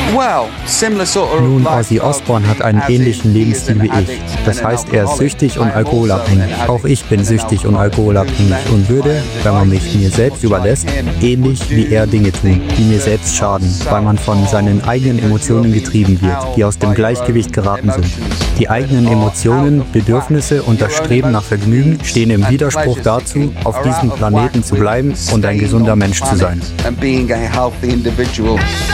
Nun, Ozzy Osbourne hat einen ähnlichen Lebensstil wie ich. Das heißt, er ist süchtig und alkoholabhängig. Auch ich bin süchtig und alkoholabhängig und würde, wenn man mich mir selbst überlässt, ähnlich wie er Dinge tun, die mir selbst schaden, weil man von seinen eigenen Emotionen getrieben wird, die aus dem Gleichgewicht geraten sind. Die eigenen Emotionen, Bedürfnisse und das Streben nach Vergnügen stehen im Widerspruch dazu, auf diesem Planeten zu bleiben und ein gesunder Mensch zu sein.